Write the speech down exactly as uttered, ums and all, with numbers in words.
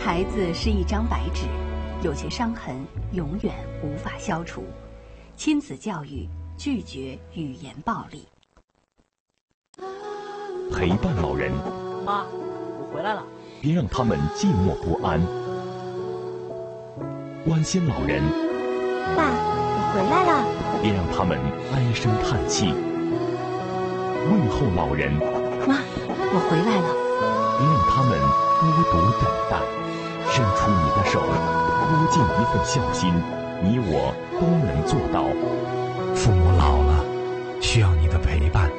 孩子是一张白纸，有些伤痕永远无法消除。亲子教育拒绝语言暴力。 陪伴老人， 妈，我回来了。 别让他们寂寞不安。关心老人， 爸，我回来了。 别让他们唉声叹气。问候老人， 妈，我回来了。 别让他们孤独等待。伸出你的手，托尽一份孝心，你我都能做到。 父母老了，需要你的陪伴。